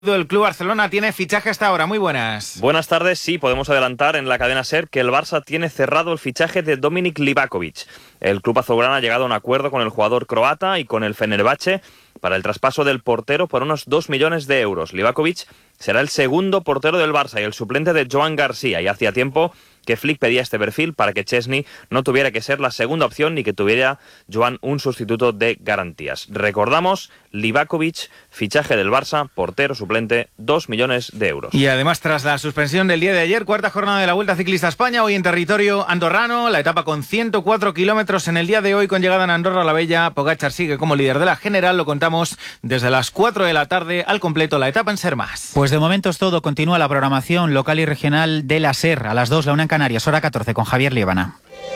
El Club Barcelona tiene fichaje hasta ahora. Muy buenas. Buenas tardes. Sí, podemos adelantar en la cadena SER que el Barça tiene cerrado el fichaje de Dominik Livakovic. El club azulgrana ha llegado a un acuerdo con el jugador croata y con el Fenerbahce para el traspaso del portero por unos 2 millones de euros. Livakovic será el segundo portero del Barça y el suplente de Joan García, y hacía tiempo que Flick pedía este perfil para que Chesney no tuviera que ser la segunda opción ni que tuviera Joan un sustituto de garantías. Recordamos, Livakovic, fichaje del Barça, portero suplente, 2 millones de euros. Y además, tras la suspensión del día de ayer, cuarta jornada de la Vuelta Ciclista a España, hoy en territorio andorrano, la etapa con 104 kilómetros en el día de hoy, con llegada en Andorra la Bella. Pogačar sigue como líder de la general, lo contamos desde las 4 de la tarde, al completo la etapa en Ser Más. Pues de momento es todo, continúa la programación local y regional de la SER, a las 2, la 1 en Canarias, hora 14, con Javier Liébana.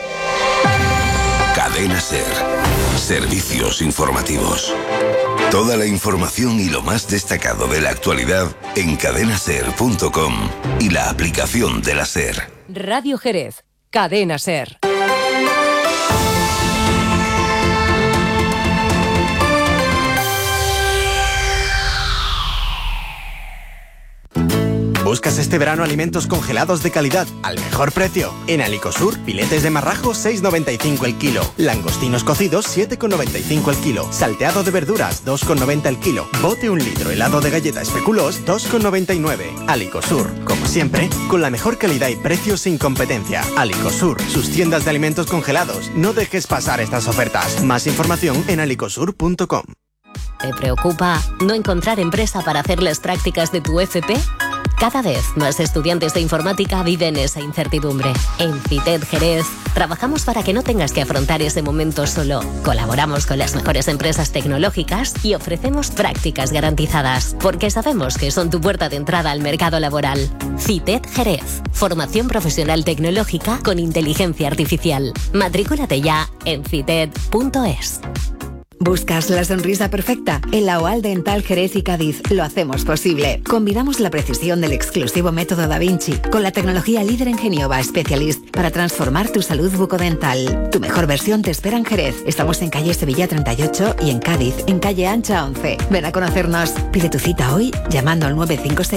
Cadena SER. Servicios informativos. Toda la información y lo más destacado de la actualidad en cadenaser.com y la aplicación de la SER. Radio Jerez, Cadena SER. ¿Buscas este verano alimentos congelados de calidad al mejor precio? En Alicosur, filetes de marrajo 6,95 el kilo, langostinos cocidos 7,95 el kilo, salteado de verduras 2,90 el kilo, bote 1 litro helado de galleta especuloos 2,99. Alicosur, como siempre, con la mejor calidad y precio sin competencia. Alicosur, sus tiendas de alimentos congelados. No dejes pasar estas ofertas. Más información en alicosur.com. ¿Te preocupa no encontrar empresa para hacer las prácticas de tu FP? Cada vez más estudiantes de informática viven esa incertidumbre. En CITED Jerez trabajamos para que no tengas que afrontar ese momento solo. Colaboramos con las mejores empresas tecnológicas y ofrecemos prácticas garantizadas, porque sabemos que son tu puerta de entrada al mercado laboral. CITED Jerez, formación profesional tecnológica con inteligencia artificial. Matrículate ya en cited.es. ¿Buscas la sonrisa perfecta? En la OAL Dental Jerez y Cádiz lo hacemos posible. Combinamos la precisión del exclusivo método Da Vinci con la tecnología líder en Geniova Specialist para transformar tu salud bucodental. Tu mejor versión te espera en Jerez. Estamos en calle Sevilla 38 y en Cádiz, en calle Ancha 11. Ven a conocernos. Pide tu cita hoy llamando al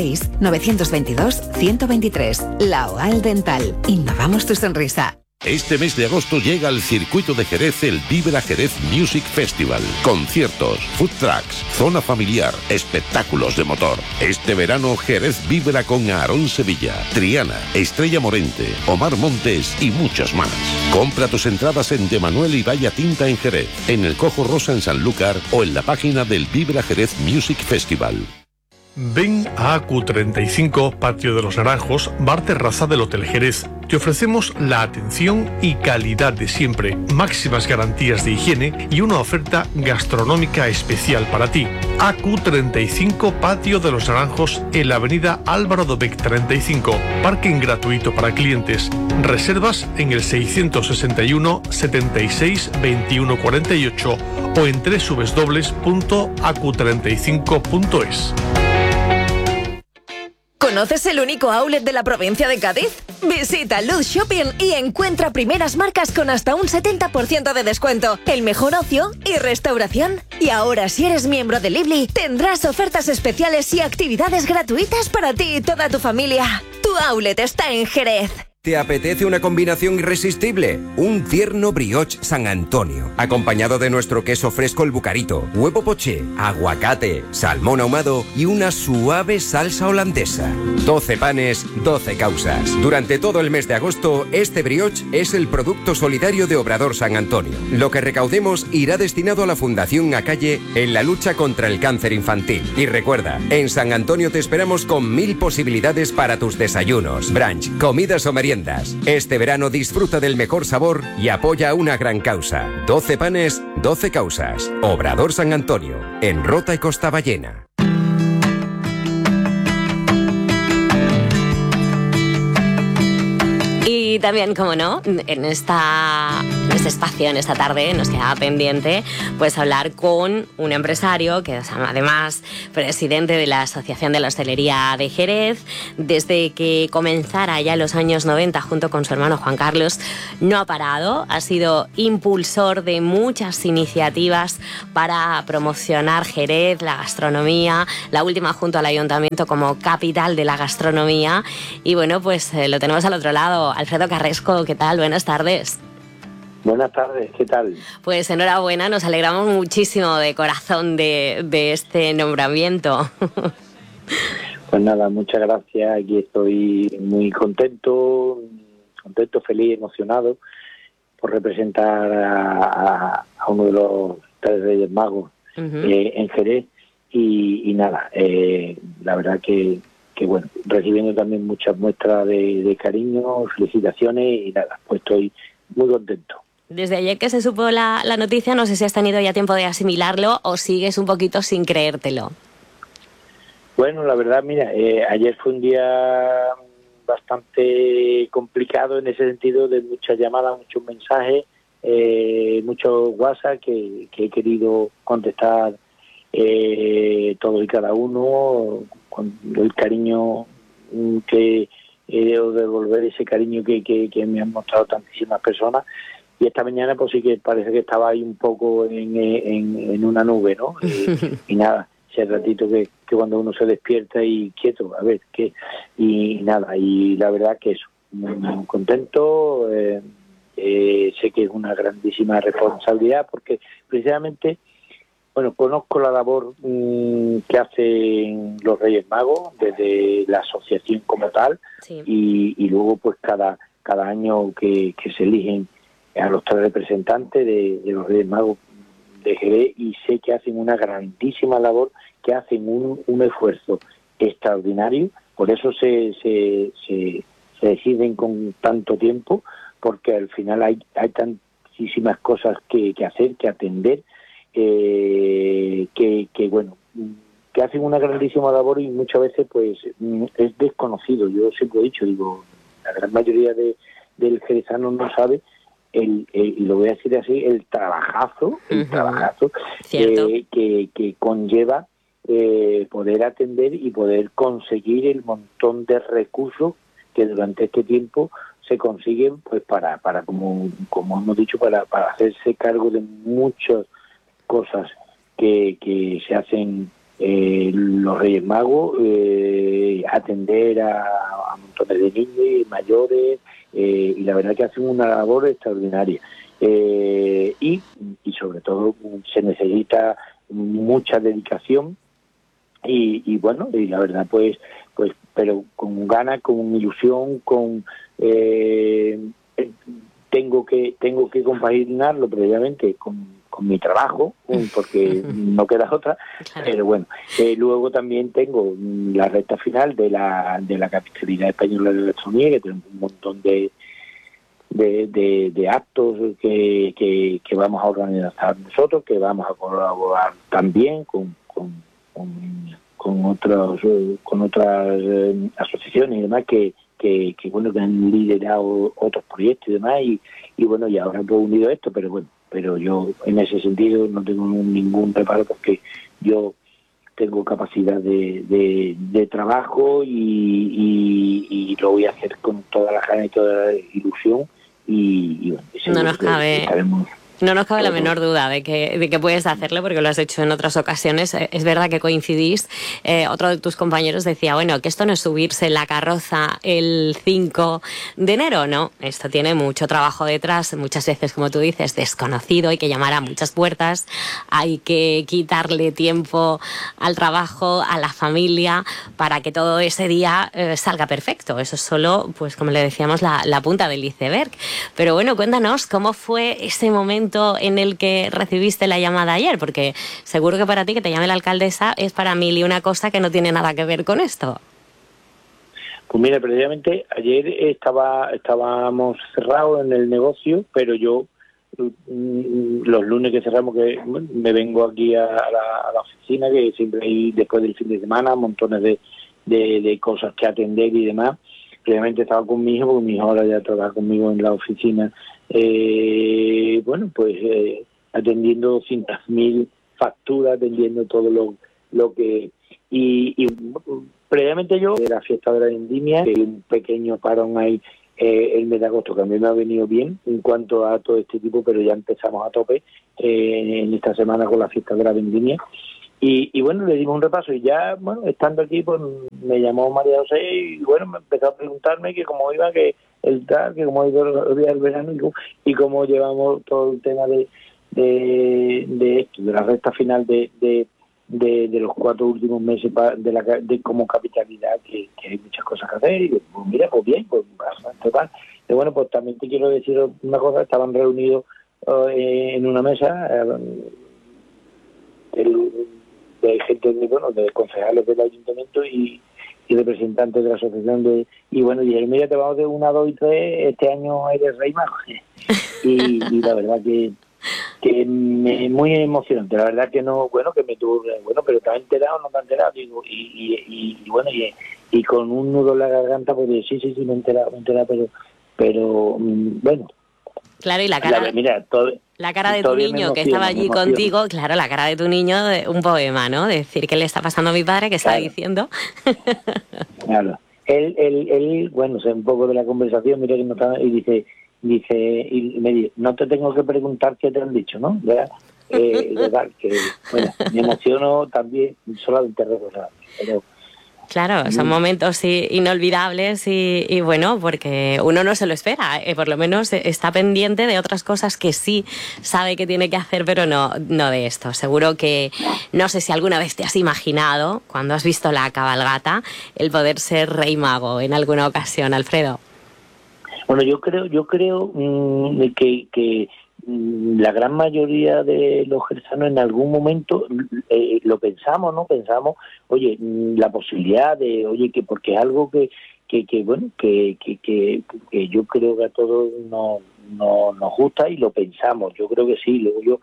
956-922-123. La OAL Dental. Innovamos tu sonrisa. Este mes de agosto llega al circuito de Jerez el Vibra Jerez Music Festival. Conciertos, food trucks, zona familiar, espectáculos de motor. Este verano Jerez vibra con Aarón Sevilla, Triana, Estrella Morente, Omar Montes y muchos más. Compra tus entradas en De Manuel y Valla Tinta en Jerez, en el Cojo Rosa en Sanlúcar o en la página del Vibra Jerez Music Festival. Ven a AQ35, Patio de los Naranjos, bar terraza del Hotel Jerez. Te ofrecemos la atención y calidad de siempre, máximas garantías de higiene y una oferta gastronómica especial para ti. AQ35, Patio de los Naranjos, en la avenida Álvaro Dobech 35. Parking gratuito para clientes. Reservas en el 661 76 21 48 o en www.acu35.es. ¿Conoces el único outlet de la provincia de Cádiz? Visita Luz Shopping y encuentra primeras marcas con hasta un 70% de descuento, el mejor ocio y restauración. Y ahora, si eres miembro de Lively, tendrás ofertas especiales y actividades gratuitas para ti y toda tu familia. Tu outlet está en Jerez. ¿Te apetece una combinación irresistible? Un tierno brioche San Antonio, acompañado de nuestro queso fresco el Bucarito, huevo poché, aguacate, salmón ahumado y una suave salsa holandesa. 12 panes, 12 causas. Durante todo el mes de agosto, este brioche es el producto solidario de Obrador San Antonio. Lo que recaudemos irá destinado a la Fundación Acalle en la lucha contra el cáncer infantil. Y recuerda, en San Antonio te esperamos con 1000 posibilidades para tus desayunos, brunch, comidas o meriendas. Este verano disfruta del mejor sabor y apoya una gran causa. 12 panes, 12 causas. Obrador San Antonio, en Rota y Costa Ballena. Y también, como no, en esta En este espacio, en esta tarde, nos queda pendiente pues hablar con un empresario que es además presidente de la Asociación de la Hostelería de Jerez. Desde que comenzara ya en los años 90 junto con su hermano Juan Carlos, no ha parado, ha sido impulsor de muchas iniciativas para promocionar Jerez, la gastronomía, la última junto al Ayuntamiento como capital de la gastronomía. Y bueno, pues lo tenemos al otro lado. Alfredo Carresco, ¿qué tal? Buenas tardes. Buenas tardes, ¿qué tal? Pues enhorabuena, nos alegramos muchísimo de corazón de este nombramiento. Pues nada, muchas gracias, aquí estoy muy contento, feliz, emocionado por representar a uno de los 3 Reyes Magos en Jerez y nada, la verdad que bueno, recibiendo también muchas muestras de cariño, felicitaciones y nada, pues estoy muy contento. Desde ayer que se supo la noticia, no sé si has tenido ya tiempo de asimilarlo o sigues un poquito sin creértelo. Bueno, la verdad, mira, ayer fue un día bastante complicado en ese sentido, de muchas llamadas, muchos mensajes, muchos WhatsApp que he querido contestar todos y cada uno con el cariño que o devolver ese cariño que me han mostrado tantísimas personas. Y esta mañana pues sí que parece que estaba ahí un poco en una nube, ¿no? Y nada, ese ratito que cuando uno se despierta y quieto, a ver, qué y nada, y la verdad que eso, muy contento, sé que es una grandísima responsabilidad porque precisamente, bueno, conozco la labor que hacen los Reyes Magos desde la asociación como tal, sí. y luego pues cada año que se eligen a los 3 representantes de los Reyes Magos de Jerez, y sé que hacen una grandísima labor, que hacen un esfuerzo extraordinario, por eso se deciden con tanto tiempo, porque al final hay tantísimas cosas que hacer, que atender, que bueno, que hacen una grandísima labor y muchas veces pues es desconocido. Yo siempre he dicho, digo, la gran mayoría del jerezano no sabe y lo voy a decir así, el trabajazo que conlleva poder atender y poder conseguir el montón de recursos que durante este tiempo se consiguen pues para como hemos dicho, para hacerse cargo de muchas cosas que se hacen los Reyes Magos, atender a montones de niños y mayores, y la verdad que hacen una labor extraordinaria, y sobre todo se necesita mucha dedicación y bueno, y la verdad pues pero con ganas, con ilusión, tengo que compaginarlo previamente con mi trabajo, porque no queda otra, pero bueno, luego también tengo la recta final de la Capitalidad Española de la Gastronomía, que tenemos un montón de actos que vamos a organizar nosotros, que vamos a colaborar también con otras asociaciones y demás que bueno, que han liderado otros proyectos y demás, y bueno, y ahora hemos unido esto, pero yo en ese sentido no tengo ningún reparo, porque yo tengo capacidad de trabajo y lo voy a hacer con toda la gana y toda la ilusión, y bueno, no nos cabe la menor duda de que puedes hacerlo, porque lo has hecho en otras ocasiones. Es verdad que coincidís. Otro de tus compañeros decía, bueno, que esto no es subirse en la carroza el 5 de enero, no. Esto tiene mucho trabajo detrás, muchas veces, como tú dices, desconocido, hay que llamar a muchas puertas, hay que quitarle tiempo al trabajo, a la familia, para que todo ese día salga perfecto. Eso es solo, pues como le decíamos, la punta del iceberg. Pero bueno, cuéntanos cómo fue ese momento en el que recibiste la llamada ayer, porque seguro que para ti que te llame la alcaldesa es para mil y una cosa que no tiene nada que ver con esto. Pues mira, precisamente ayer estábamos cerrados en el negocio, pero yo los lunes que cerramos, que me vengo aquí a la oficina, que siempre hay después del fin de semana montones de cosas que atender y demás. Previamente estaba con mi hijo, porque mi hijo ahora ya trabaja conmigo en la oficina bueno, pues atendiendo 200.000 facturas, atendiendo todo lo que... Y previamente yo, de la fiesta de la vendimia, un pequeño parón ahí el mes de agosto, que a mí me ha venido bien en cuanto a todo este tipo, pero ya empezamos a tope en esta semana con la fiesta de la vendimia. Y bueno, le dimos un repaso y ya, bueno, estando aquí, pues me llamó María José y bueno, me empezó a preguntarme que cómo iba, que el tal, que cómo iba el verano y cómo llevamos todo el tema de esto, de la recta final de los 4 últimos meses de como capitalidad, que hay muchas cosas que hacer. Y pues mira, pues bien, pues bastante mal. Y bueno, pues también te quiero decir una cosa, estaban reunidos en una mesa de gente de concejales del ayuntamiento y representantes de la asociación y bueno, y mira, te vamos de 1, 2 y 3, este año eres rey mago. Y la verdad que muy emocionante, la verdad que no, bueno, que me tuvo, bueno, pero ¿te has enterado o no te has enterado? Digo, y bueno, y con un nudo en la garganta, pues sí, me he enterado, pero bueno. Claro, y la cara... La cara de tu niño que estaba allí contigo, claro, la cara de tu niño, un poema, ¿no? Decir qué le está pasando a mi padre, qué está diciendo. Claro. Él, bueno, sé un poco de la conversación, mira que no estaba, y dice, y me dice, no te tengo que preguntar qué te han dicho, ¿no? ¿Verdad? Verdad que, bueno, me emociono también solamente recordar, pero... Claro, son momentos inolvidables y bueno, porque uno no se lo espera, por lo menos está pendiente de otras cosas que sí sabe que tiene que hacer, pero no de esto. Seguro que, no sé si alguna vez te has imaginado, cuando has visto la cabalgata, el poder ser rey mago en alguna ocasión, Alfredo. Bueno, yo creo que la gran mayoría de los jersanos en algún momento lo pensamos, ¿no? Pensamos, oye, la posibilidad de, oye, que porque es algo que bueno, que yo creo que a todos nos gusta y lo pensamos. Yo creo que sí. Luego yo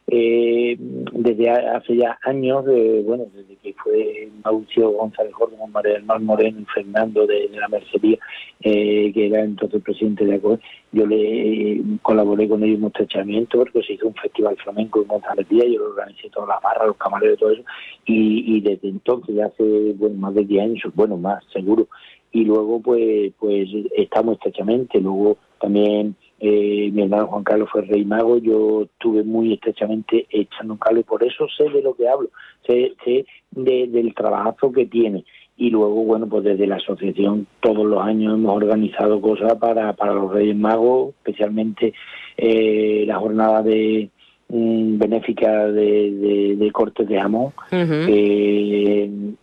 desde hace ya años, bueno, desde que fue Mauricio González Jorge, María del Mar Moreno y Fernando de la Mercería, que era entonces presidente de ACOE, yo le colaboré con ellos en un estrechamiento porque se hizo un festival flamenco en González Díaz, yo lo organicé todas las barras, los camareros, todo eso, y desde entonces, ya hace más de 10 años, bueno, más seguro, y luego pues estamos estrechamente. Luego también mi hermano Juan Carlos fue rey mago, yo estuve muy estrechamente echando un cable, y por eso sé de lo que hablo, sé del trabajo que tiene. Y luego, bueno, pues desde la asociación todos los años hemos organizado cosas para los Reyes Magos, especialmente la jornada de benéfica de cortes de jamón. Uh-huh.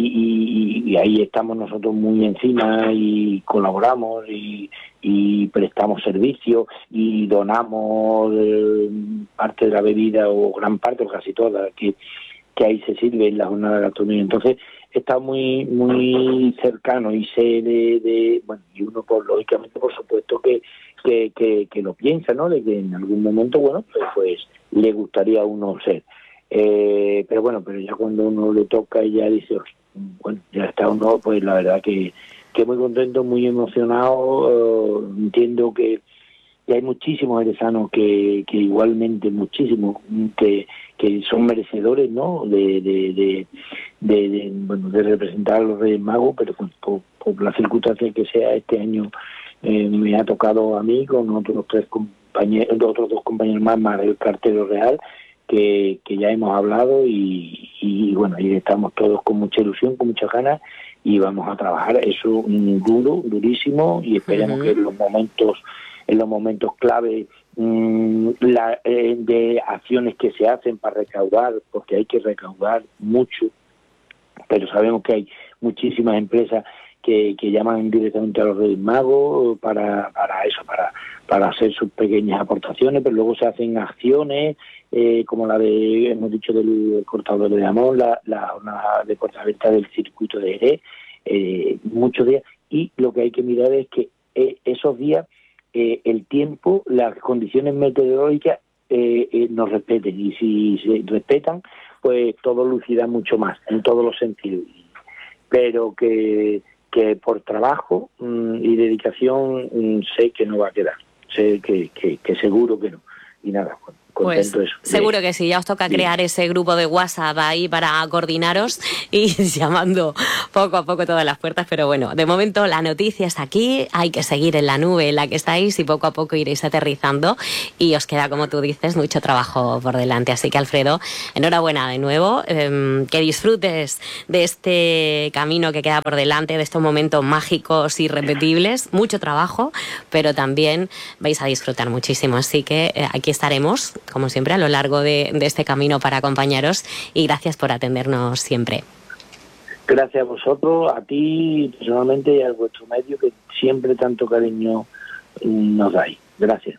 Y ahí estamos nosotros muy encima y colaboramos y prestamos servicio y donamos parte de la bebida, o gran parte o casi toda, que ahí se sirve en la jornada de gastronomía. Entonces está muy muy cercano y sé bueno, y uno lógicamente por supuesto que lo piensa, ¿no? De que en algún momento, bueno, pues le gustaría a uno ser. Pero ya cuando uno le toca y ya dice, bueno, ya está uno, pues la verdad que muy contento, muy emocionado. Entiendo que hay muchísimos jerezanos que igualmente, muchísimos, que son merecedores, ¿no? de representar a los Reyes Magos, pero por la circunstancia que sea, este año me ha tocado a mí con otros 2 compañeros más el cartero real, que ya hemos hablado y bueno, ahí estamos todos con mucha ilusión, con muchas ganas, y vamos a trabajar eso durísimo, y esperemos que en los momentos clave de acciones que se hacen para recaudar, porque hay que recaudar mucho, pero sabemos que hay muchísimas empresas que llaman directamente a los Reyes Magos para eso, para hacer sus pequeñas aportaciones, pero luego se hacen acciones como la hemos dicho, del cortador de jamón, la jornada de portaventa del circuito de Jerez, muchos días, y lo que hay que mirar es que esos días el tiempo, las condiciones meteorológicas nos respeten, y si se respetan, pues todo lucirá mucho más en todos los sentidos, pero que por trabajo y dedicación sé que no va a quedar, sé que seguro que no. Y nada, contento pues eso. Seguro que sí, ya os toca crear ese grupo de WhatsApp ahí para coordinaros y llamando poco a poco todas las puertas, pero bueno, de momento la noticia está aquí, hay que seguir en la nube en la que estáis y poco a poco iréis aterrizando y os queda, como tú dices, mucho trabajo por delante, así que Alfredo, enhorabuena de nuevo, que disfrutes de este camino que queda por delante, de estos momentos mágicos y irrepetibles, mucho trabajo, pero también vais a disfrutar muchísimo, así que aquí estaremos como siempre, a lo largo de este camino para acompañaros y gracias por atendernos siempre. Gracias a vosotros, a ti personalmente y a vuestro medio que siempre tanto cariño nos dais. Gracias.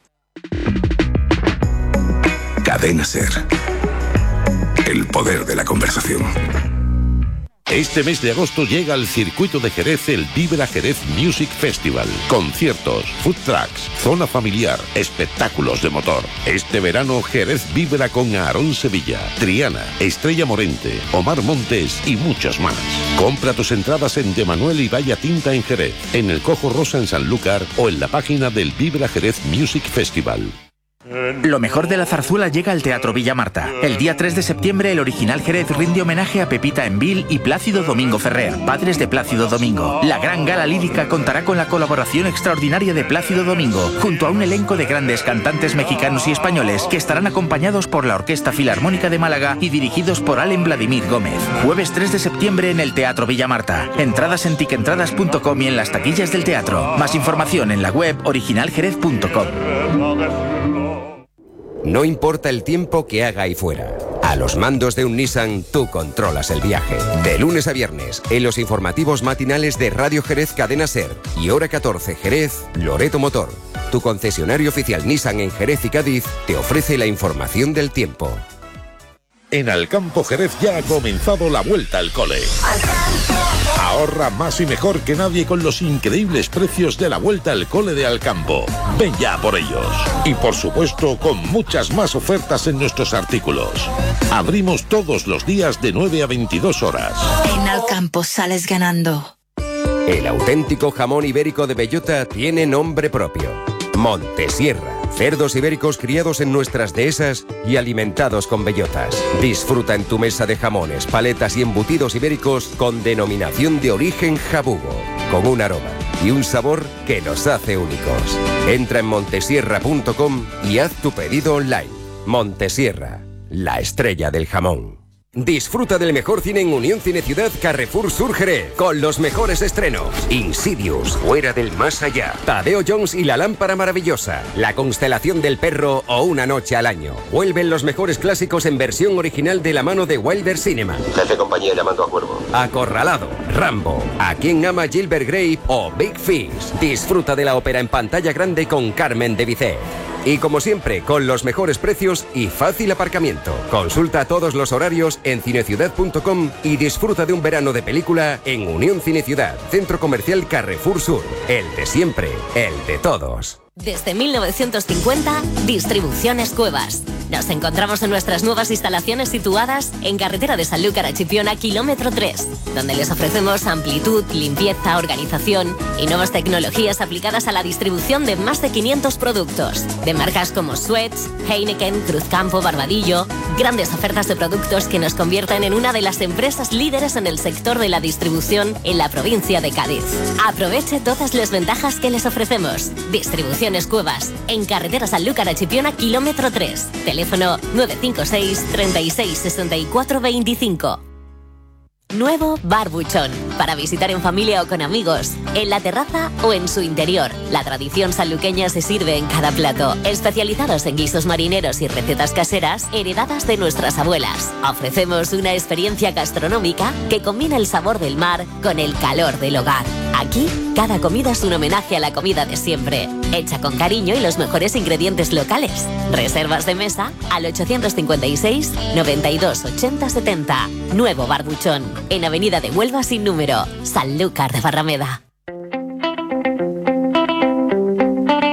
Cadena SER. El poder de la conversación. Este mes de agosto llega al circuito de Jerez el Vibra Jerez Music Festival. Conciertos, food trucks, zona familiar, espectáculos de motor. Este verano Jerez vibra con Aarón Sevilla, Triana, Estrella Morente, Omar Montes y muchos más. Compra tus entradas en De Manuel y Valla Tinta en Jerez, en el Cojo Rosa en Sanlúcar o en la página del Vibra Jerez Music Festival. Lo mejor de la zarzuela llega al Teatro Villa Marta. El día 3 de septiembre, el Original Jerez rinde homenaje a Pepita Envil y Plácido Domingo Ferrer, padres de Plácido Domingo. La gran gala lírica contará con la colaboración extraordinaria de Plácido Domingo, junto a un elenco de grandes cantantes mexicanos y españoles que estarán acompañados por la Orquesta Filarmónica de Málaga y dirigidos por Allen Vladimir Gómez. Jueves 3 de septiembre en el Teatro Villa Marta. Entradas en tiquentradas.com y en las taquillas del teatro. Más información en la web originaljerez.com. No importa el tiempo que haga ahí fuera. A los mandos de un Nissan, tú controlas el viaje. De lunes a viernes, en los informativos matinales de Radio Jerez Cadena SER y Hora 14 Jerez, Loreto Motor. Tu concesionario oficial Nissan en Jerez y Cádiz te ofrece la información del tiempo. En Alcampo Jerez ya ha comenzado la vuelta al cole. Ahorra más y mejor que nadie con los increíbles precios de la vuelta al cole de Alcampo. Ven ya por ellos. Y por supuesto con muchas más ofertas en nuestros artículos. Abrimos todos los días de 9 a 22 horas. En Alcampo sales ganando. El auténtico jamón ibérico de bellota tiene nombre propio. Montesierra. Cerdos ibéricos criados en nuestras dehesas y alimentados con bellotas. Disfruta en tu mesa de jamones, paletas y embutidos ibéricos con denominación de origen jabugo, con un aroma y un sabor que nos hace únicos. Entra en montesierra.com y haz tu pedido online. Montesierra, la estrella del jamón. Disfruta del mejor cine en Unión Cine Ciudad Carrefour Sur Jerez, con los mejores estrenos: Insidious, Fuera del Más Allá, Tadeo Jones y la Lámpara Maravillosa, La Constelación del Perro o Una Noche al Año. Vuelven los mejores clásicos en versión original de la mano de Wilder Cinema. Jefe compañía llamando a Cuervo. Acorralado, Rambo, A quien ama Gilbert Grape o Big Fish. Disfruta de la ópera en pantalla grande con Carmen de Bizet. Y como siempre, con los mejores precios y fácil aparcamiento. Consulta todos los horarios en cineciudad.com y disfruta de un verano de película en Unión Cine Ciudad, Centro Comercial Carrefour Sur. El de siempre, el de todos. Desde 1950, Distribuciones Cuevas. Nos encontramos en nuestras nuevas instalaciones situadas en carretera de Sanlúcar a Chipiona, kilómetro 3, donde les ofrecemos amplitud, limpieza, organización y nuevas tecnologías aplicadas a la distribución de más de 500 productos, de marcas como Suez, Heineken, Cruzcampo, Barbadillo, grandes ofertas de productos que nos convierten en una de las empresas líderes en el sector de la distribución en la provincia de Cádiz. Aproveche todas las ventajas que les ofrecemos. Distribuciones Cuevas, en carretera Sanlúcar a Chipiona, kilómetro 3. Teléfono 956 36 64 25. Nuevo Barbuchón, para visitar en familia o con amigos, en la terraza o en su interior. La tradición sanluqueña se sirve en cada plato, especializados en guisos marineros y recetas caseras heredadas de nuestras abuelas. Ofrecemos una experiencia gastronómica que combina el sabor del mar con el calor del hogar. Aquí, cada comida es un homenaje a la comida de siempre, hecha con cariño y los mejores ingredientes locales. Reservas de mesa al 856 92 80 70. Nuevo Barbuchón, en Avenida de Huelva sin número, Sanlúcar de Barrameda.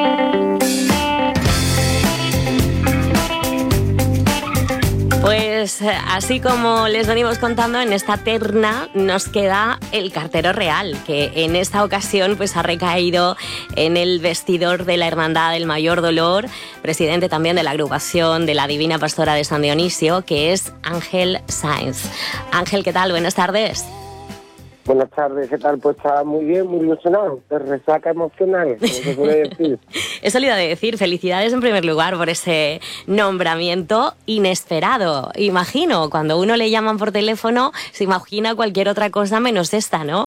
Pues Pues así como les venimos contando, en esta terna nos queda el cartero real, que en esta ocasión pues ha recaído en el vestidor de la Hermandad del Mayor Dolor, presidente también de la agrupación de la Divina Pastora de San Dionisio, que es Ángel Sáenz. Ángel, ¿qué tal? Buenas tardes. Buenas tardes, ¿qué tal? Pues estaba muy bien, muy ilusionado, de resaca emocional, como se puede decir. Eso le iba a decir, felicidades en primer lugar por ese nombramiento inesperado. Imagino, cuando uno le llaman por teléfono, se imagina cualquier otra cosa menos esta, ¿no?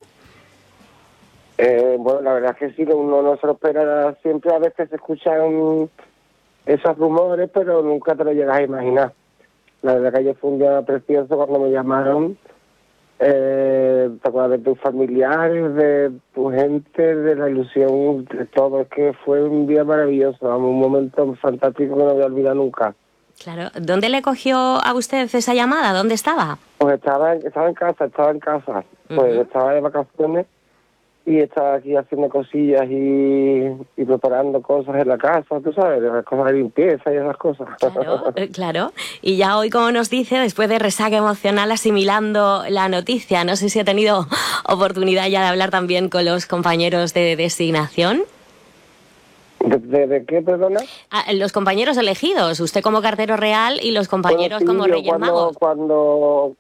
Bueno, la verdad es que sí, uno no se lo espera, siempre a veces se escuchan esos rumores, pero nunca te lo llegas a imaginar. La verdad que ayer fue un día precioso cuando me llamaron. Te acuerdas de tus familiares, de tu gente, de la ilusión, de todo. Es que fue un día maravilloso, un momento fantástico que no voy a olvidar nunca. Claro. ¿Dónde le cogió a usted esa llamada? ¿Dónde estaba? Pues estaba en casa. Pues estaba de vacaciones y estaba aquí haciendo cosillas y preparando cosas en la casa, tú sabes, las cosas de limpieza y esas cosas. Claro. Y ya hoy, como nos dice, después de resaca emocional, asimilando la noticia, no sé si ha tenido oportunidad ya de hablar también con los compañeros de designación. ¿De qué, perdona? Los compañeros elegidos, usted como cartero real y los compañeros como Reyes Magos. Cuando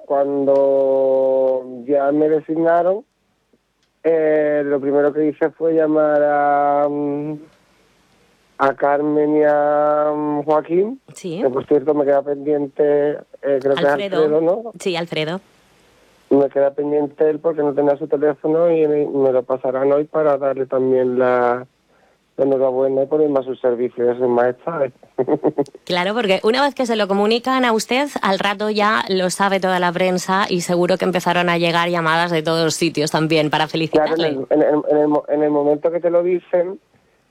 ya me designaron, lo primero que hice fue llamar a Carmen y a Joaquín, sí. Que por cierto me queda pendiente, creo que es Alfredo, ¿no? Sí, Alfredo. Me queda pendiente él porque no tenía su teléfono y me lo pasarán hoy para darle también la enhorabuena y ponerme a su servicio de sus majestades. Claro, porque una vez que se lo comunican a usted, al rato ya lo sabe toda la prensa y seguro que empezaron a llegar llamadas de todos sitios también para felicitarle. Claro, en el momento que te lo dicen,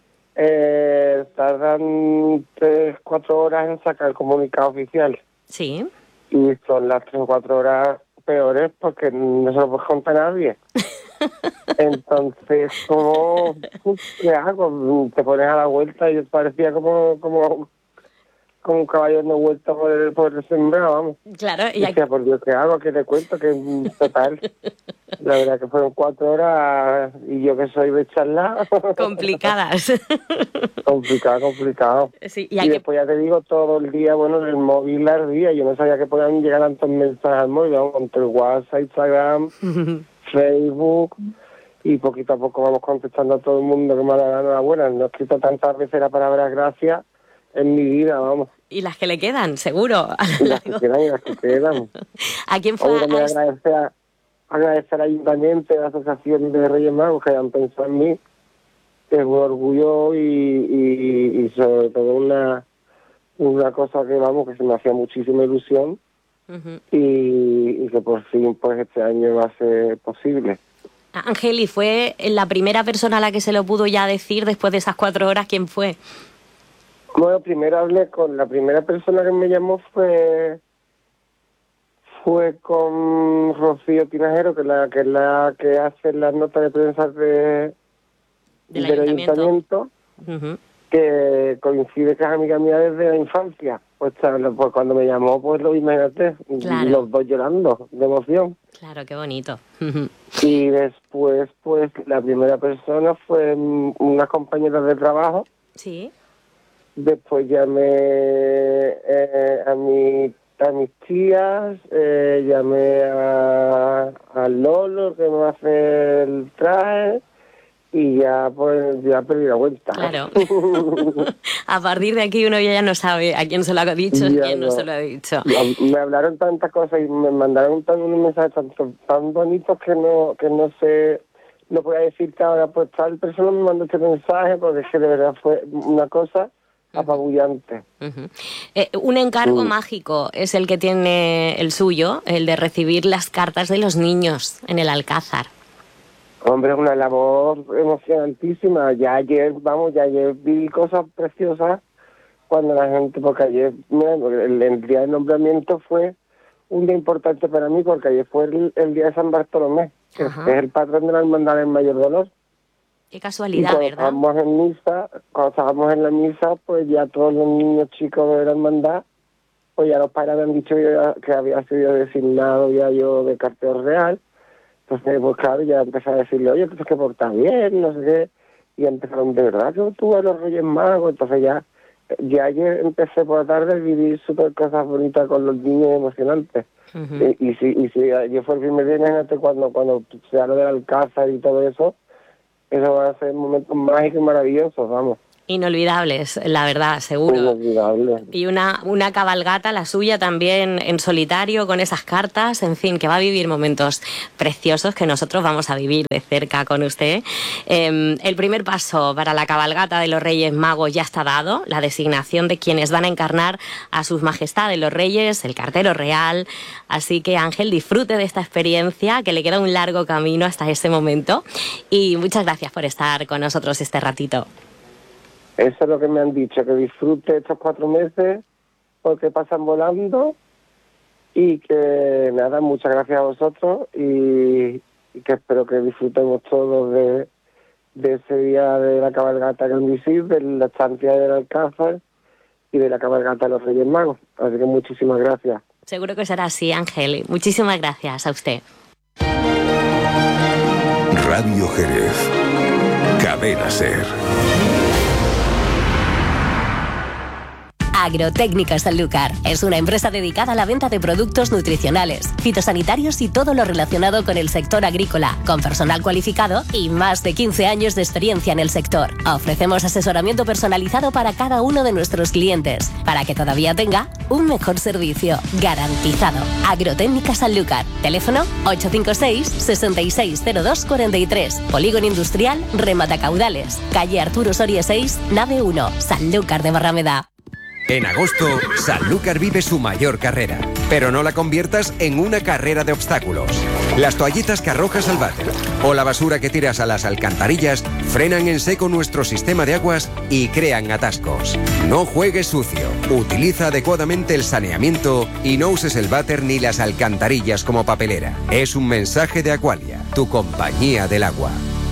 tardan 3-4 horas en sacar el comunicado oficial. Sí. Y son las 3 o 4 horas peores porque no se lo puedes contar a nadie. Entonces, ¿qué hago? Te pones a la vuelta y parecía como un caballo dando vuelta por el sembrado, vamos. Claro. Y decía, por Dios, ¿qué hago? ¿Qué te cuento? Que total, la verdad que fueron 4 horas y yo que soy de charla. Complicadas. Complicado. Sí, y después ya te digo, todo el día, bueno, en el móvil ardía. Yo no sabía que podían llegar tantos mensajes al móvil, vamos, entre WhatsApp, Instagram, Facebook, y poquito a poco vamos contestando a todo el mundo que me ha dado la enhorabuena. No he escrito tantas veces la palabra gracias en mi vida, vamos. Y las que le quedan, seguro. Las que quedan. ¿A quién fue? Agradecer al Ayuntamiento y a la Asociación de Reyes Magos que hayan pensado en mí, que es un orgullo y sobre todo una cosa que, vamos, que se me hacía muchísima ilusión. Y que por fin pues este año va a ser posible. Ángel, ¿y fue la primera persona a la que se lo pudo ya decir después de esas 4 horas? ¿Quién fue? Bueno, primero hablé con la primera persona que me llamó fue con Rocío Tinajero, que es la que hace las notas de prensa del ayuntamiento. Que coincide que es amiga mía desde la infancia. Pues cuando me llamó, pues lo imagínate, claro. Los dos llorando de emoción. Claro, qué bonito. Y después, pues la primera persona fue una compañera de trabajo. Sí. Después llamé a mis tías, llamé a Lolo, que me hace el traje. Y ya perdí la vuelta. Claro. A partir de aquí uno ya no sabe a quién se lo ha dicho y a quién no se lo ha dicho. Me hablaron tantas cosas y me mandaron unos mensajes tan bonitos que no podía decir que ahora pues tal persona me mandó este mensaje, porque es que de verdad fue una cosa apabullante. Un encargo mágico es el que tiene el suyo, el de recibir las cartas de los niños en el Alcázar. Hombre, es una labor emocionantísima. Ya ayer vi cosas preciosas cuando la gente, porque ayer, el día de nombramiento fue un día importante para mí, porque ayer fue el día de San Bartolomé, que es el patrón de la Hermandad del Mayor Dolor. Qué casualidad, ¿verdad? Cuando estábamos en la misa, pues ya todos los niños chicos de la hermandad pues ya los padres me han dicho que había sido designado ya yo de cartero real. Entonces, pues claro, ya empecé a decirle, oye, pues que portas bien, no sé qué. Y empezaron, ¿de verdad que tú a los Reyes Magos? Entonces ya ayer empecé por la tarde a vivir súper cosas bonitas con los niños, emocionantes. Uh-huh. Y si ayer fue el primer día, imagínate cuando se habla del Alcázar y todo eso va a ser momentos mágicos y maravillosos, vamos. Inolvidables, la verdad, seguro. Inolvidables. Y una cabalgata, la suya también en solitario, con esas cartas, en fin, que va a vivir momentos preciosos que nosotros vamos a vivir de cerca con usted. El primer paso para la cabalgata de los Reyes Magos ya está dado, la designación de quienes van a encarnar a sus majestades los Reyes, el cartero real. Así que, Ángel, disfrute de esta experiencia, que le queda un largo camino hasta ese momento. Y muchas gracias por estar con nosotros este ratito. Eso es lo que me han dicho, que disfrute estos 4 meses porque pasan volando y que nada, muchas gracias a vosotros y que espero que disfrutemos todos de ese día de la cabalgata Gran Visir, de la estancia del Alcázar y de la cabalgata de los Reyes Magos. Así que muchísimas gracias. Seguro que será así, Ángel. Muchísimas gracias a usted. Radio Jerez. Cadena SER. Agrotécnica Sanlúcar es una empresa dedicada a la venta de productos nutricionales, fitosanitarios y todo lo relacionado con el sector agrícola, con personal cualificado y más de 15 años de experiencia en el sector. Ofrecemos asesoramiento personalizado para cada uno de nuestros clientes, para que todavía tenga un mejor servicio garantizado. Agrotécnica Sanlúcar, teléfono 856-660243, Polígono Industrial Rematacaudales, calle Arturo Soria 6, nave 1, Sanlúcar de Barrameda. En agosto, Sanlúcar vive su mayor carrera, pero no la conviertas en una carrera de obstáculos. Las toallitas que arrojas al váter o la basura que tiras a las alcantarillas frenan en seco nuestro sistema de aguas y crean atascos. No juegues sucio, utiliza adecuadamente el saneamiento y no uses el váter ni las alcantarillas como papelera. Es un mensaje de Aqualia, tu compañía del agua.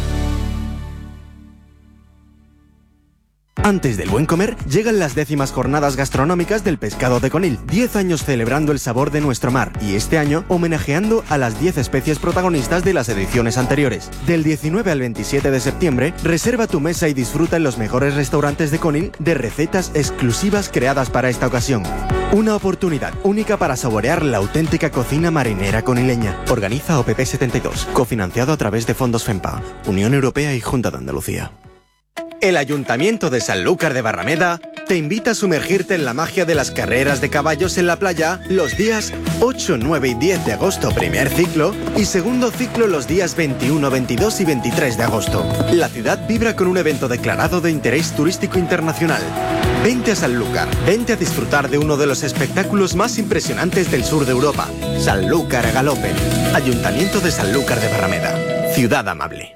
Antes del buen comer, llegan las 10º jornadas gastronómicas del pescado de Conil. 10 años celebrando el sabor de nuestro mar y este año homenajeando a las 10 especies protagonistas de las ediciones anteriores. Del 19 al 27 de septiembre, reserva tu mesa y disfruta en los mejores restaurantes de Conil de recetas exclusivas creadas para esta ocasión. Una oportunidad única para saborear la auténtica cocina marinera conileña. Organiza OPP 72, cofinanciado a través de fondos FEMPA, Unión Europea y Junta de Andalucía. El Ayuntamiento de Sanlúcar de Barrameda te invita a sumergirte en la magia de las carreras de caballos en la playa los días 8, 9 y 10 de agosto, primer ciclo, y segundo ciclo los días 21, 22 y 23 de agosto. La ciudad vibra con un evento declarado de interés turístico internacional. Vente a Sanlúcar, vente a disfrutar de uno de los espectáculos más impresionantes del sur de Europa. Sanlúcar a Galope. Ayuntamiento de Sanlúcar de Barrameda. Ciudad amable.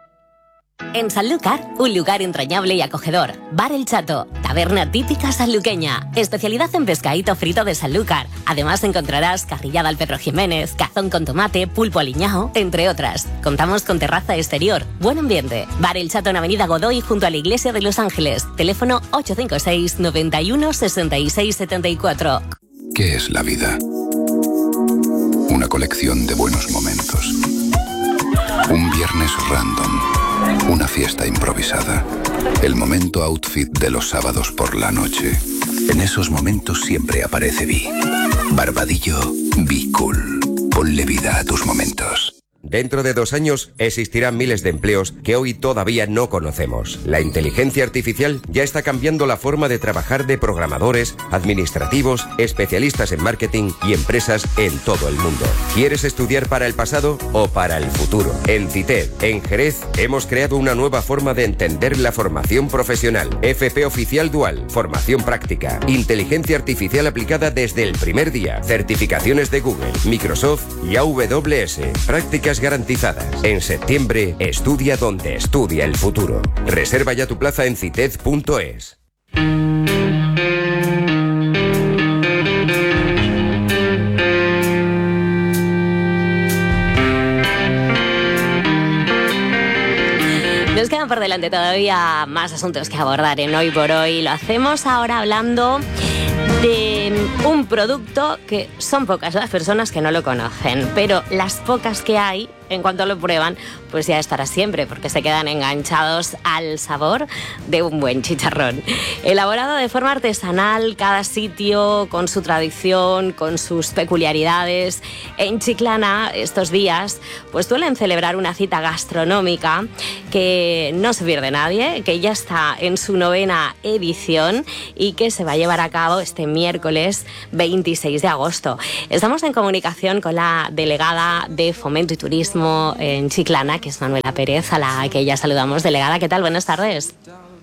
En Sanlúcar, un lugar entrañable y acogedor. Bar El Chato, taberna típica sanluqueña. Especialidad en pescadito frito de Sanlúcar. Además encontrarás carrillada al Pedro Jiménez, cazón con tomate, pulpo aliñao, entre otras. Contamos con terraza exterior, buen ambiente. Bar El Chato en Avenida Godoy junto a la Iglesia de Los Ángeles. Teléfono 856 91 66 74. ¿Qué es la vida? Una colección de buenos momentos. Un viernes random. Una fiesta improvisada. El momento outfit de los sábados por la noche. En esos momentos siempre aparece Vi. Barbadillo Be Cool. Ponle vida a tus momentos. Dentro de 2 años existirán miles de empleos que hoy todavía no conocemos. La inteligencia artificial ya está cambiando la forma de trabajar de programadores, administrativos, especialistas en marketing y empresas en todo el mundo. ¿Quieres estudiar para el pasado o para el futuro? En CITED, en Jerez, hemos creado una nueva forma de entender la formación profesional. FP Oficial Dual, formación práctica, inteligencia artificial aplicada desde el primer día, certificaciones de Google, Microsoft y AWS, prácticas garantizadas. En septiembre, estudia donde estudia el futuro. Reserva ya tu plaza en cited.es. Nos quedan por delante todavía más asuntos que abordar en Hoy por Hoy. Lo hacemos ahora hablando de Un producto que son pocas las personas que no lo conocen, pero las pocas que hay, en cuanto lo prueban, pues ya estará siempre, porque se quedan enganchados al sabor de un buen chicharrón. Elaborado de forma artesanal, cada sitio con su tradición, con sus peculiaridades. En Chiclana, estos días, pues suelen celebrar una cita gastronómica que no se pierde nadie, que ya está en su 9ª edición y que se va a llevar a cabo este miércoles 26 de agosto. Estamos en comunicación con la delegada de Fomento y Turismo en Chiclana, que es Manuela Pérez, a la que ya saludamos. Delegada, ¿qué tal? Buenas tardes.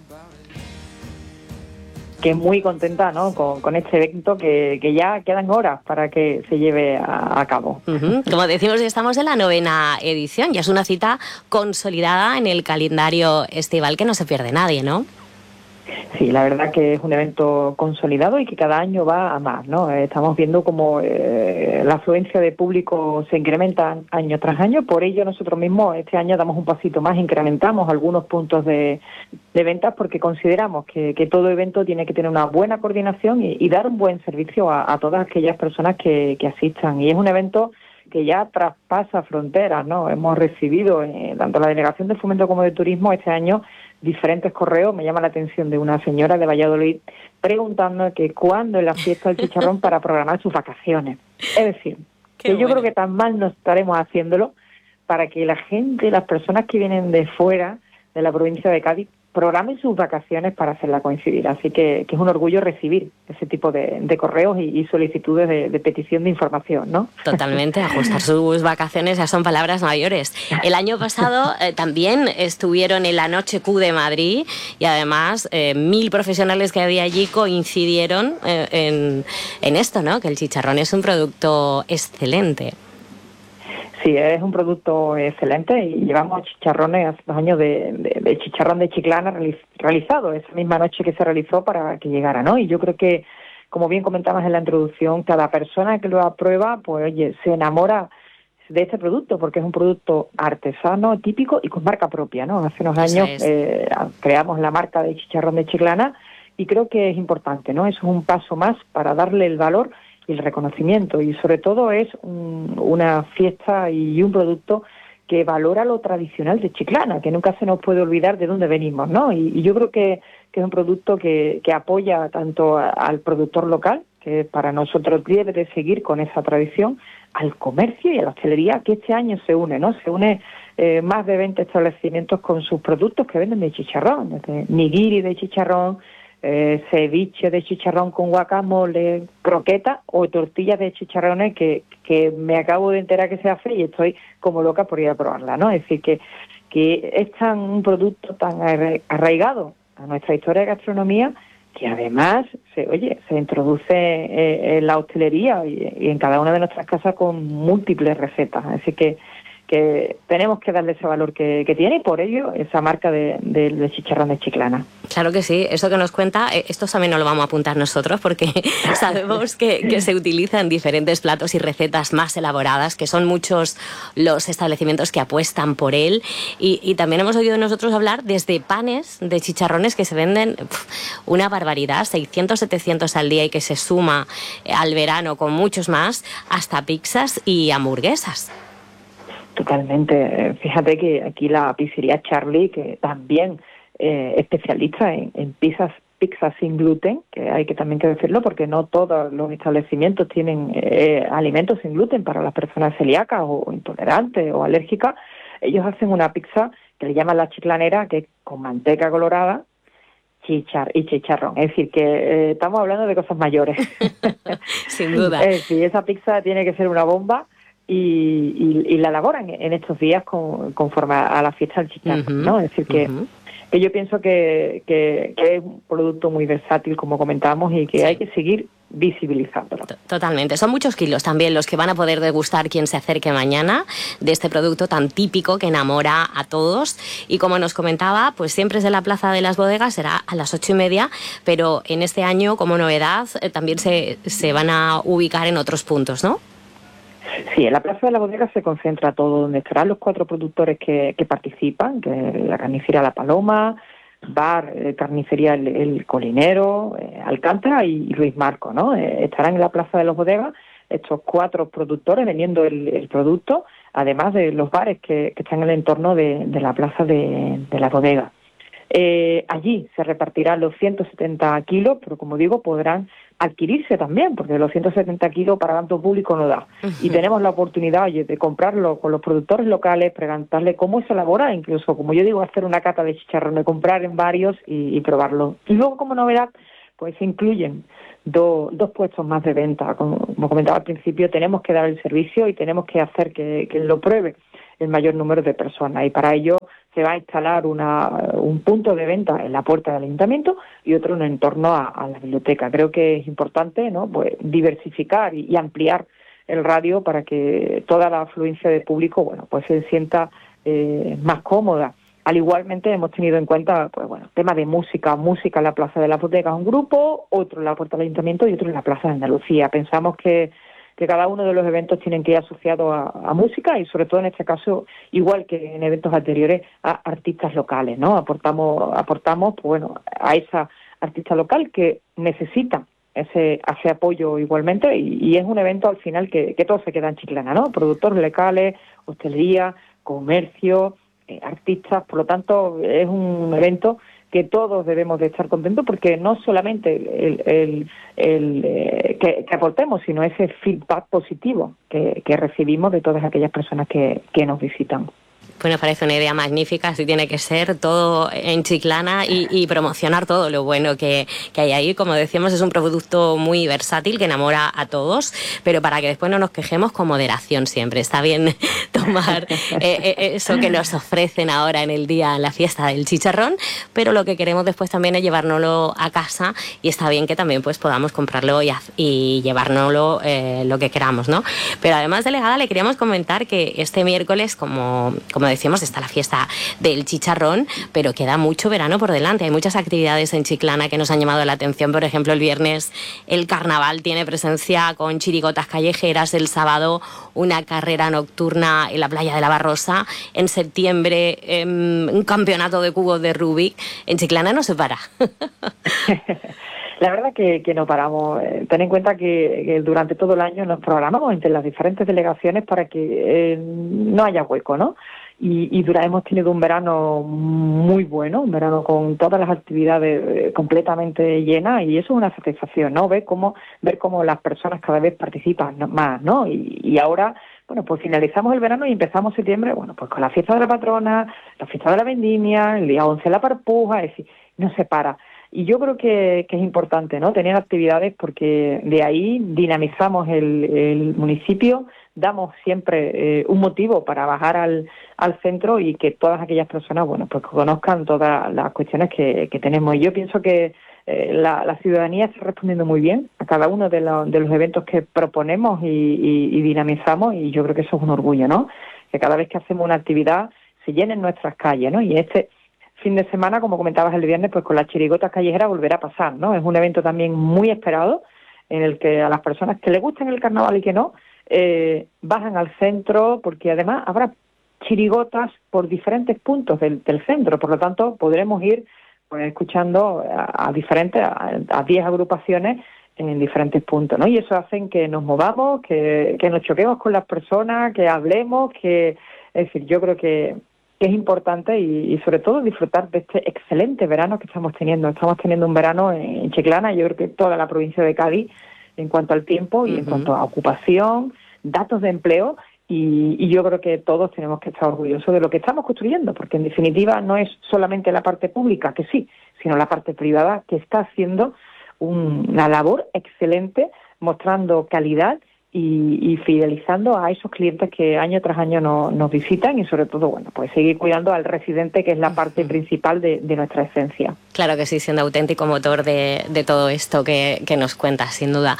Que muy contenta, ¿no?, con este evento que ya quedan horas para que se lleve a cabo. Como decimos, estamos en la 9ª edición, ya es una cita consolidada en el calendario estival que no se pierde nadie, ¿no? Sí, la verdad que es un evento consolidado y que cada año va a más, ¿no? Estamos viendo como la afluencia de público se incrementa año tras año. Por ello nosotros mismos este año damos un pasito más, incrementamos algunos puntos de ventas porque consideramos que todo evento tiene que tener una buena coordinación y dar un buen servicio a todas aquellas personas que asistan. Y es un evento que ya traspasa fronteras, ¿no? Hemos recibido, tanto la Delegación de Fomento como de Turismo, este año diferentes correos. Me llama la atención de una señora de Valladolid preguntando que cuándo es la fiesta del chicharrón para programar sus vacaciones. Es decir, que yo creo que tan mal no estaremos haciéndolo para que la gente, las personas que vienen de fuera de la provincia de Cádiz, programen sus vacaciones para hacerla coincidir. Así que es un orgullo recibir ese tipo de correos y solicitudes de petición de información, ¿no? Totalmente, ajustar sus vacaciones ya son palabras mayores. El año pasado también estuvieron en la Noche Q de Madrid y además 1000 profesionales que había allí coincidieron en esto, ¿no?, que el chicharrón es un producto excelente. Sí, es un producto excelente y llevamos chicharrones hace 2 años de chicharrón de Chiclana realizado esa misma noche que se realizó para que llegara, ¿no? Y yo creo que, como bien comentabas en la introducción, cada persona que lo aprueba, pues oye, se enamora de este producto porque es un producto artesano, típico y con marca propia, ¿no? Hace unos años creamos la marca de chicharrón de Chiclana y creo que es importante, ¿no? Eso es un paso más para darle el valor y el reconocimiento, y sobre todo es una fiesta y un producto que valora lo tradicional de Chiclana, que nunca se nos puede olvidar de dónde venimos, ¿no? Y yo creo que es un producto que apoya tanto al productor local, que para nosotros debe de seguir con esa tradición, al comercio y a la hostelería, que este año se une, ¿no? Se une más de 20 establecimientos con sus productos que venden de chicharrón, desde nigiri de chicharrón, ceviche de chicharrón con guacamole, croqueta o tortillas de chicharrones que me acabo de enterar que se hace y estoy como loca por ir a probarla, ¿no? Es decir, que es un producto tan arraigado a nuestra historia de gastronomía que además se introduce en la hostelería y en cada una de nuestras casas con múltiples recetas. Así que tenemos que darle ese valor que tiene y por ello esa marca de chicharrón de Chiclana. Claro que sí, eso que nos cuenta, esto también nos lo vamos a apuntar nosotros porque sabemos que se utilizan diferentes platos y recetas más elaboradas, que son muchos los establecimientos que apuestan por él y también hemos oído nosotros hablar desde panes de chicharrones que se venden una barbaridad, 600, 700 al día y que se suma al verano con muchos más, hasta pizzas y hamburguesas. Totalmente. Fíjate que aquí la pizzería Charlie, que también especialista en pizzas sin gluten, que hay que también que decirlo porque no todos los establecimientos tienen alimentos sin gluten para las personas celíacas o intolerantes o alérgicas. Ellos hacen una pizza que le llaman la chiclanera, que es con manteca colorada y chicharrón. Es decir, que estamos hablando de cosas mayores. Sin duda. Es decir, esa pizza tiene que ser una bomba. Y la elaboran en estos días conforme a la fiesta del chicharrón, ¿no? Es decir, que yo pienso que es un producto muy versátil, como comentábamos, y que hay que seguir visibilizándolo. Totalmente. Son muchos kilos también los que van a poder degustar quien se acerque mañana de este producto tan típico que enamora a todos. Y como nos comentaba, pues siempre es en la Plaza de las Bodegas, será a las 8:30, pero en este año, como novedad, también se van a ubicar en otros puntos, ¿no? Sí, en la Plaza de la Bodega se concentra todo, donde estarán los 4 productores que participan, que la carnicería La Paloma, Bar, Carnicería El Colinero, Alcántara y Luis Marco, ¿no? Estarán en la Plaza de los Bodegas estos 4 productores vendiendo el producto, además de los bares que están en el entorno de la Plaza de la Bodega. Allí se repartirán los 170 kilos, pero como digo, podrán adquirirse también, porque los 170 kilos para tanto público no da. Y tenemos la oportunidad, oye, de comprarlo con los productores locales, preguntarle cómo se elabora, incluso, como yo digo, hacer una cata de chicharrón, de comprar en varios y probarlo. Y luego, como novedad, pues se incluyen dos puestos más de venta. Como comentaba al principio, tenemos que dar el servicio y tenemos que hacer que lo pruebe el mayor número de personas, y para ello se va a instalar un punto de venta en la puerta del ayuntamiento y otro en torno a la biblioteca. Creo que es importante, ¿no?, pues diversificar y ampliar el radio para que toda la afluencia de público, bueno, pues se sienta más cómoda. Al igualmente hemos tenido en cuenta, pues bueno, tema de música en la Plaza de la Bodegas, un grupo, otro en la puerta del ayuntamiento y otro en la Plaza de Andalucía. Pensamos que cada uno de los eventos tienen que ir asociado a música y, sobre todo en este caso, igual que en eventos anteriores, a artistas locales, ¿no? Aportamos pues bueno, a esa artista local que necesita ese apoyo igualmente, y es un evento al final que todo se queda en Chiclana, ¿no? Productores locales, hostelería, comercio, artistas. Por lo tanto, es un evento que todos debemos de estar contentos, porque no solamente que aportemos, sino ese feedback positivo que recibimos de todas aquellas personas que nos visitan. Pues nos parece una idea magnífica, así tiene que ser todo en Chiclana y promocionar todo lo bueno que hay ahí. Como decíamos, es un producto muy versátil que enamora a todos, pero para que después no nos quejemos, con moderación siempre. Está bien tomar eso que nos ofrecen ahora en el día, en la fiesta del chicharrón, pero lo que queremos después también es llevárnoslo a casa, y está bien que también pues podamos comprarlo y llevárnoslo lo que queramos, ¿no? Pero además, delegada, le queríamos comentar que este miércoles, como decíamos, está la fiesta del chicharrón, pero queda mucho verano por delante. Hay muchas actividades en Chiclana que nos han llamado la atención. Por ejemplo, el viernes el carnaval tiene presencia con chirigotas callejeras. El sábado una carrera nocturna en la playa de la Barrosa. En septiembre un campeonato de cubos de Rubik. En Chiclana no se para. La verdad que no paramos. Ten en cuenta que durante todo el año nos programamos entre las diferentes delegaciones para que no haya hueco, ¿no? Y hemos tenido un verano muy bueno, un verano con todas las actividades completamente llenas, y eso es una satisfacción, ¿no? Ver cómo las personas cada vez participan más, ¿no? Y ahora, bueno, pues finalizamos el verano y empezamos septiembre, bueno, pues con la fiesta de la patrona, la fiesta de la vendimia, el día 11 la parpuja, es decir, no se para. Y yo creo que es importante, ¿no?, tener actividades, porque de ahí dinamizamos el municipio, damos siempre un motivo para bajar al centro, y que todas aquellas personas, bueno, pues conozcan todas las cuestiones que tenemos. Y yo pienso que la ciudadanía está respondiendo muy bien a cada uno de los eventos que proponemos y dinamizamos, y yo creo que eso es un orgullo, ¿no?, que cada vez que hacemos una actividad se llenen nuestras calles, ¿no? Y este fin de semana, como comentabas el viernes, pues con las chirigotas callejeras volverá a pasar, ¿no? Es un evento también muy esperado, en el que a las personas que les gusten el carnaval y que no, bajan al centro, porque además habrá chirigotas por diferentes puntos del centro. Por lo tanto, podremos ir pues escuchando a 10 agrupaciones en diferentes puntos, ¿no? Y eso hace que nos movamos, que nos choquemos con las personas, que hablemos, es decir, yo creo que es importante, y sobre todo disfrutar de este excelente verano que estamos teniendo. Estamos teniendo un verano en Chiclana, yo creo que toda la provincia de Cádiz, en cuanto al tiempo y en cuanto a ocupación, datos de empleo, y yo creo que todos tenemos que estar orgullosos de lo que estamos construyendo, porque en definitiva no es solamente la parte pública, que sí, sino la parte privada, que está haciendo una labor excelente, mostrando calidad y fidelizando a esos clientes que año tras año nos visitan, y sobre todo, bueno, pues seguir cuidando al residente, que es la parte principal de nuestra esencia. Claro que sí, siendo auténtico motor de todo esto que nos cuentas, sin duda.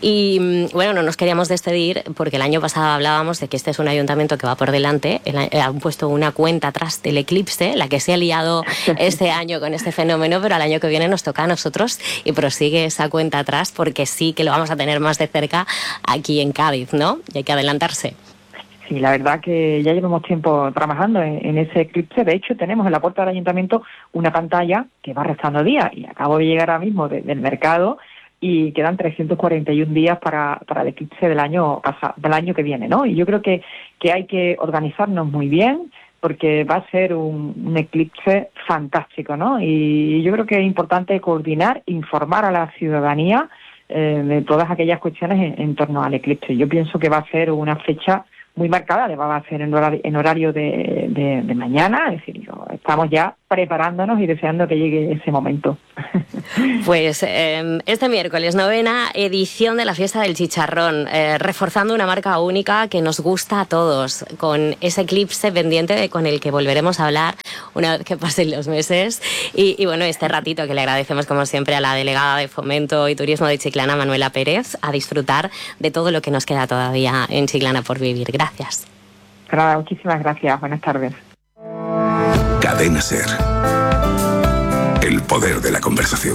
Y bueno, no nos queríamos despedir, porque el año pasado hablábamos de que este es un ayuntamiento que va por delante. Han puesto una cuenta atrás del eclipse, la que se ha liado este año con este fenómeno, pero al año que viene nos toca a nosotros y prosigue esa cuenta atrás, porque sí que lo vamos a tener más de cerca aquí en Cádiz, ¿no? Y hay que adelantarse. sí, la verdad que ya llevamos tiempo trabajando en ese eclipse. De hecho, tenemos en la puerta del ayuntamiento una pantalla que va restando días, y acabo de llegar ahora mismo del mercado y quedan 341 días para el eclipse del año que viene, ¿no? Y yo creo que hay que organizarnos muy bien, porque va a ser un eclipse fantástico, ¿no? Y yo creo que es importante coordinar, informar a la ciudadanía de todas aquellas cuestiones en torno al eclipse. Yo pienso que va a ser una fecha muy marcada, va a ser en horario de mañana, es decir, estamos ya preparándonos y deseando que llegue ese momento. Pues este miércoles, 9ª edición de la Fiesta del Chicharrón, reforzando una marca única que nos gusta a todos, con ese eclipse pendiente con el que volveremos a hablar una vez que pasen los meses. Y bueno, este ratito que le agradecemos como siempre a la delegada de Fomento y Turismo de Chiclana, Manuela Pérez, a disfrutar de todo lo que nos queda todavía en Chiclana por vivir. Gracias. Nada, muchísimas gracias. Buenas tardes. Cadena SER. El poder de la conversación.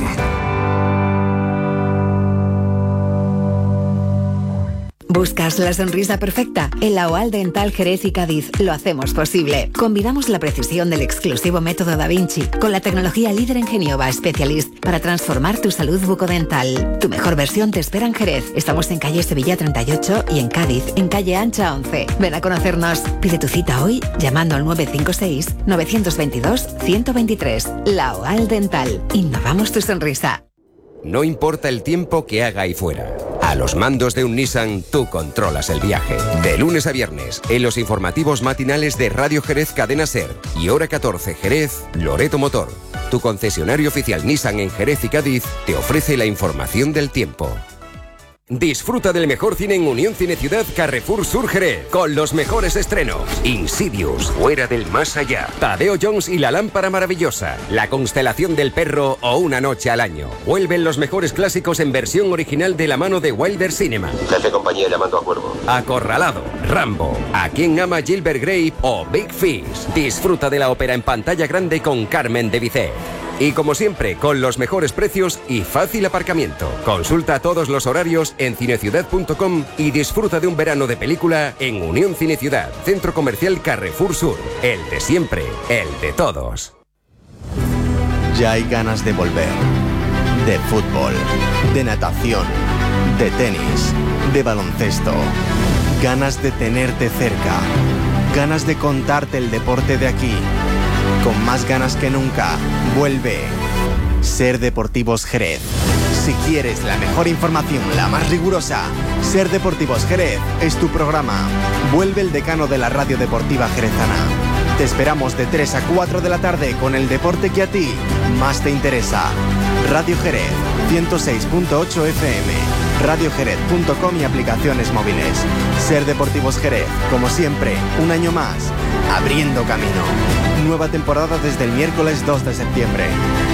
¿Buscas la sonrisa perfecta? En la OAL Dental Jerez y Cádiz lo hacemos posible. Combinamos la precisión del exclusivo método Da Vinci con la tecnología líder en Genioba Specialist para transformar tu salud bucodental. Tu mejor versión te espera en Jerez. Estamos en calle Sevilla 38 y en Cádiz, en calle Ancha 11. Ven a conocernos. Pide tu cita hoy llamando al 956-922-123. La OAL Dental. Innovamos tu sonrisa. No importa el tiempo que haga ahí fuera. A los mandos de un Nissan, tú controlas el viaje. De lunes a viernes, en los informativos matinales de Radio Jerez Cadena SER y Hora 14 Jerez, Loreto Motor, tu concesionario oficial Nissan en Jerez y Cádiz, te ofrece la información del tiempo. Disfruta del mejor cine en Unión Cine Ciudad Carrefour Sur Jerez, con los mejores estrenos: Insidious, Fuera del Más Allá, Tadeo Jones y la Lámpara Maravillosa, La Constelación del Perro o Una Noche al Año. Vuelven los mejores clásicos en versión original de la mano de Wilder Cinema. Jefe compañía llamando a Cuervo. Acorralado, Rambo, A quien ama Gilbert Grape o Big Fish. Disfruta de la ópera en pantalla grande con Carmen de Bizet. Y como siempre, con los mejores precios y fácil aparcamiento. Consulta todos los horarios en cineciudad.com y disfruta de un verano de película en Unión Cine Ciudad, Centro Comercial Carrefour Sur. El de siempre, el de todos. Ya hay ganas de volver. De fútbol, de natación, de tenis, de baloncesto. Ganas de tenerte cerca. Ganas de contarte el deporte de aquí. Con más ganas que nunca, vuelve SER Deportivos Jerez. Si quieres la mejor información, la más rigurosa, SER Deportivos Jerez es tu programa. Vuelve el decano de la radio deportiva jerezana. Te esperamos de 3 a 4 de la tarde con el deporte que a ti más te interesa. Radio Jerez, 106.8 FM, radiojerez.com y aplicaciones móviles. SER Deportivos Jerez, como siempre, un año más, abriendo camino. Nueva temporada desde el miércoles 2 de septiembre.